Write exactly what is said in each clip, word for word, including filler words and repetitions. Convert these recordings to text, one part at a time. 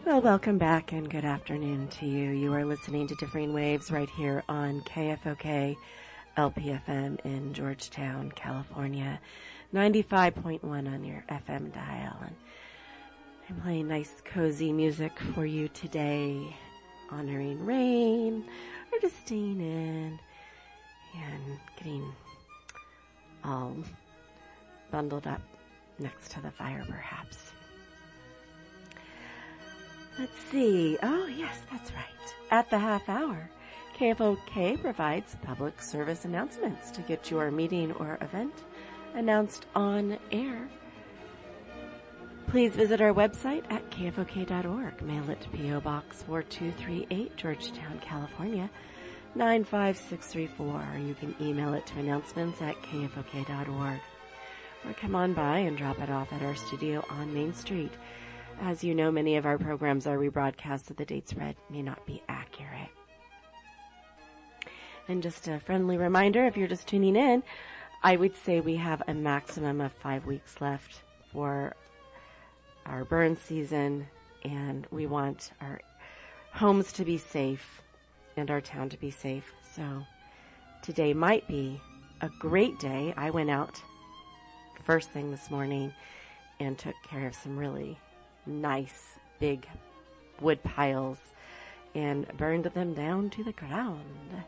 Well, welcome back and good afternoon to you. You are listening to Differing Waves right here on K F O K L P F M in Georgetown, California. ninety-five point one on your F M dial. And I'm playing nice, cozy music for you today, honoring rain, or just staying in and getting all bundled up next to the fire, perhaps. Let's see. Oh, yes, that's right. At the half hour, K F O K provides public service announcements to get your meeting or event announced on air. Please visit our website at K F O K dot org. Mail it to P O Box four two three eight, Georgetown, California, nine five six three four. Or you can email it to announcements at K F O K dot org. Or come on by and drop it off at our studio on Main Street. As you know, many of our programs are rebroadcast, so the dates read may not be accurate. And just a friendly reminder, if you're just tuning in, I would say we have a maximum of five weeks left for our burn season, and we want our homes to be safe and our town to be safe. So today might be a great day. I went out first thing this morning and took care of some really nice big wood piles and burned them down to the ground.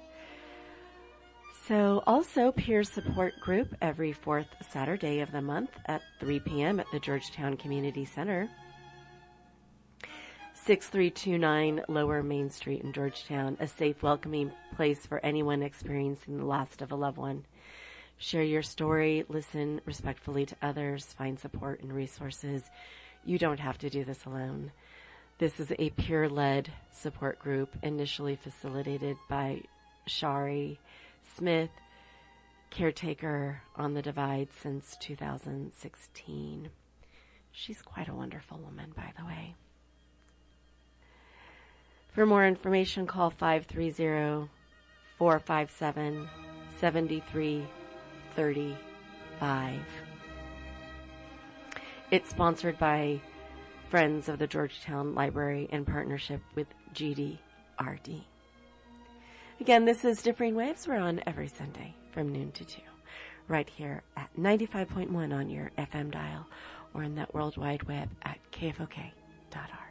So also peer support group every fourth Saturday of the month at three p.m. at the Georgetown Community Center, six three two nine Lower Main Street in Georgetown, a safe, welcoming place for anyone experiencing the loss of a loved one. Share your story, listen respectfully to others, find support and resources. You don't have to do this alone. This is a peer-led support group initially facilitated by Shari Smith, caretaker on the Divide since two thousand sixteen. She's quite a wonderful woman, by the way. For more information, call five three zero, four five seven, seven three three five. It's sponsored by Friends of the Georgetown Library in partnership with G D R D. Again, this is Differing Waves. We're on every Sunday from noon to two, right here at ninety-five point one on your F M dial or in that World Wide Web at K F O K dot org.